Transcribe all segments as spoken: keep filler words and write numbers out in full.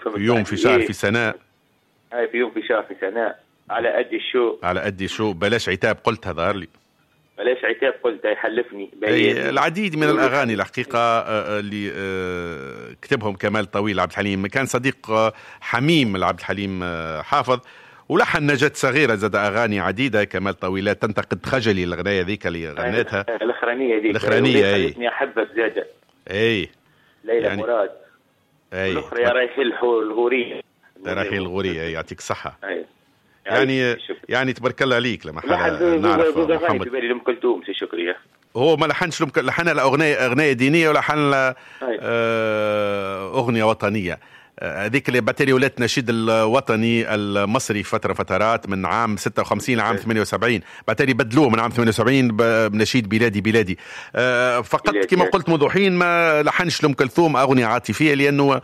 فهمت. في يوم في شهر في سنة. هاي في يوم في شهر في سنة. على قد الشو. على قد الشو. بلاش عتاب قلتها ظهر لي. بلاش عتاب قلت يحلفني. أي العديد من الأغاني الحقيقة اللي كتبهم كمال طويل عبد الحليم، كان صديق حميم لعبد الحليم حافظ، ولحن نجاة صغيرة زاد أغاني عديدة كمال طويل. تنتقد خجلي الأغنية ذيك اللي غنيتها الأخرانية ذيك الأخرانية أي خلتني أحبك زادة. أي ليلى يعني مراد. أي الأخرى يا رايحي الغورية. رايحي الغورية يعطيك الصحة. أي. يعني يعني تبارك الله عليك لما حدا نعرف محمد لأم كلثوم سي شكري. هو ما لحنش لحن أغنية أغنية دينية ولحن أغنية وطنية. هذيك اللي باتري ولات نشيد الوطني المصري فترة فترات من عام ستة وخمسين لعام ثمانية وسبعين، باتري بدلوه من عام ثمانية وسبعين بنشيد بلادي بلادي. فقط كما قلت منذ حين ما لحنش لأم كلثوم أغنية عاطفية، لأنه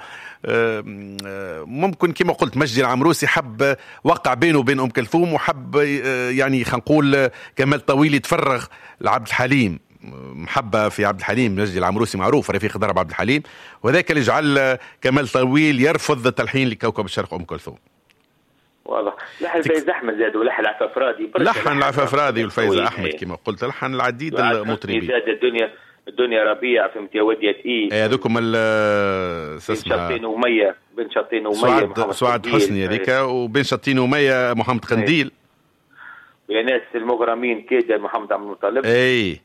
ممكن كما قلت مجدي العمروسي حب وقع بينه وبين أم كلثوم، وحب يعني خلينا نقول كمال طويل يتفرغ لعبد الحليم، محبة في عبد الحليم. مجدي العمروسي معروف رفيق درب عبد الحليم، وذاك اللي جعل كمال طويل يرفض التلحين لكوكب الشرق أم كلثوم. واضح. لحن الفايز أحمد زاد ولحن العفاف راضي. لحن العفاف راضي والفايز أحمد كما قلت، لحن العديد المطربين. زاد الدنيا الدنيا ربيع فهمت يا ودي تقيل. اي هذوكم ال بن شطين ومية بن شطين ومية سعد, سعد حسني هذيك، وبن شطين ومية محمد قنديل. ويا ناس المغرمين كده محمد عبد المطلب. اي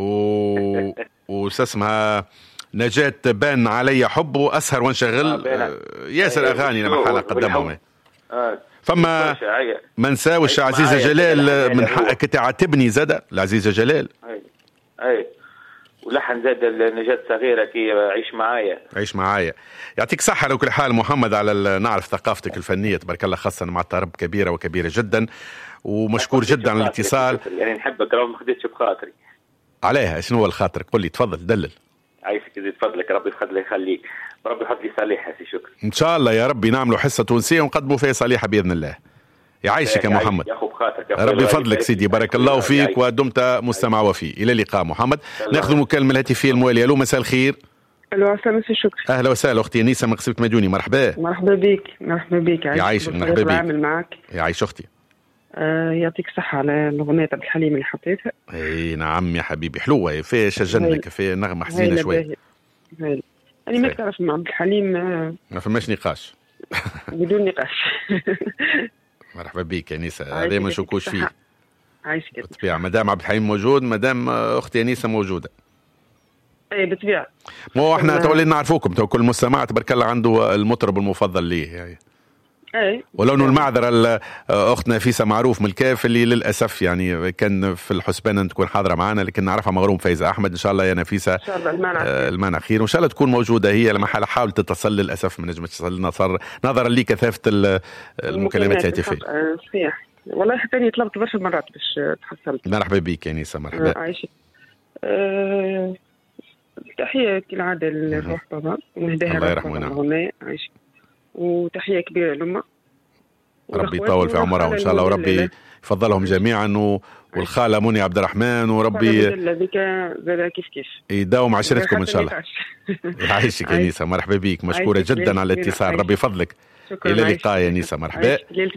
و وساسمها نجاة بان علي حب واسهر وانشغل. آه ياسر اغاني لما حالا قدمهم. آه. فما ما نساوش عزيزة جلال، من حقك تعاتبني زاد العزيزة جلال. اي اي ولحن زاد النجاة صغيرة كي عيش معايا. عيش معايا. يعطيك صحة على كل حال محمد، على نعرف ثقافتك الفنية تبارك الله، خاصة مع طرب كبيرة وكبيرة جدا، ومشكور جدا على الاتصال. يعني نحبك راه ما خديتش بخاطري. عليها شنو هو الخاطر؟ قل لي تفضل دلل. عايشك يزيد فضلك، ربي يخلي يخليك، ربي يحط لي صالحة سي شكري. ان شاء الله يا ربي نعملوا حصة تونسية ونقدموا فيها صالحة بإذن الله. يعيشك يا محمد. ربي فضلك سيدي، بارك الله فيك ودمت مستمع وفي. إلى اللقاء محمد. ناخذ المكالمة الهاتفية الموالية. الو مساء الخير. الو مساء شكري. اهلا وسهلا اختي انيسه من قصيبة مديوني. مرحبا. مرحبا بك. مرحبا بك. يعيشك. مرحبا بك. عامل معك. يعيش اختي. آه يعطيك الصحة على الأغنية عبد الحليم اللي حطيتها. اي نعم يا حبيبي، حلوة فيها شجنك، فيها نغمة حزينة شوي. أنا ما تعرف مع عبد الحليم آه ما فماش نقاش. بدون نقاش. مرحبا بك يا انيسه، هذا ما نشكوش فيه. عايشك. بالطبيعة مدام عبد الحليم موجود، مدام اختي انيسه موجوده. اي بالطبيعة. مو احنا تولي نعرفوكم، تو كل مستمع تبارك الله عنده المطرب المفضل ليه يعني. اي ولو انه المعذره اختنا نفيسه معروف من الكاف اللي للاسف يعني كان في الحسبان ان تكون حاضره معنا، لكن نعرفها مغروم فايزه احمد. ان شاء الله يا نفيسه ان شاء الله المانع آه المانع خير، وان شاء الله تكون موجوده هي. لما حاول تتصل للاسف ما نجمتش تصل لنا، صار نظرا لكثافه المكالمات الهاتفيه. صحيح والله حتى اني طلبت برشا مرات باش تحصلت. مرحبا بك يا نيسه. مرحبا. عايشك. أه... تحيه كالعاده للروح بابا ونهديها الله يرحمه. نعم. عايشك. وتحيه كبيره لامه، ربي يطول في عمرها وان شاء الله، وربي يفضلهم جميعا، والخاله منى عبد الرحمن، وربي كيف كيف يداوم عشرتكم ان شاء الله. يعيشك يا نيسه. مرحبا بك، مشكوره جدا على الاتصال، ربي يفضلك. الى اللقاء يا نيسه. مرحبا.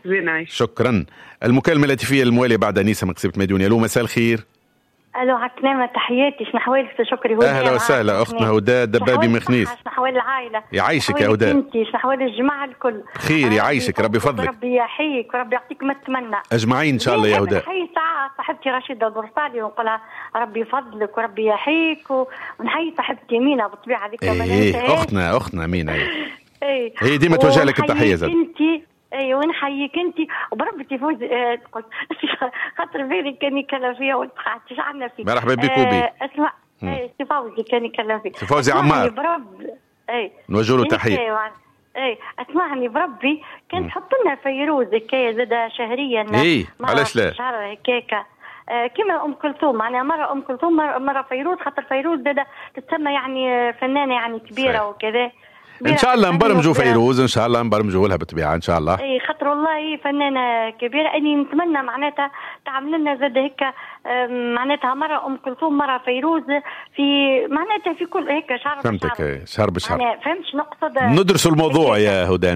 شكرا. المكالمه الهاتفيه المواليه بعد نيسه من قصيبة مديوني. الو مساء الخير. الو عكنامه، تحياتي. شنو احوالك شكري؟ هدى. اهلا وسهلا اختنا هدى دبابي مخنيس. شنو احوال العائله؟ يعيشك يا هدى. انت شنو احوال الجماعه الكل؟ خير يعيشك، ربي فضلك. ربي يحييك وربي يعطيك ما تتمنى اجمعين ان شاء الله يا هدى. نحيي ساعه صاحبتي رشيده البرصالي ونقولها ربي يفضلك وربي يحييك، ونحيي صاحبتي مينا بالطبيعه هذيك. ايه اختنا اختنا مينا. ايه هي ديما توجه لك التحيه زاد. ايوه ونحييك انت وبربي تفوز. آه قلت خاطر بالي كان يكلم فيها وتقعدت عنا فيك. مرحبا بك وبي. آه اسمع اي سفوزي كان يكلم فيك. سفوزي عمار برب اي نوجه له تحيه. اي اسمعني بربي كان تحط لنا فيروز هكايا زاد شهريا. اي علاش لا شهر هكاكا آه كما ام كلثوم، معناها مره ام كلثوم مره, مرة فيروز، خاطر فيروز زاد تتسمى يعني فنانه يعني كبيره صحيح. وكذا ان شاء الله نبرمجوا فيروز، ان شاء الله نبرمجوا لها بالطبيعه ان شاء الله. اي خاطر والله فنانه كبيره، اني نتمنى معناتها تعمل لنا زاد هيك معناتها مره ام كلثوم مره فيروز، في معناتها في كل هيك شهر فهمتك. شهر بشهر. يعني فهمتش نقصد ندرسوا الموضوع يا هدى.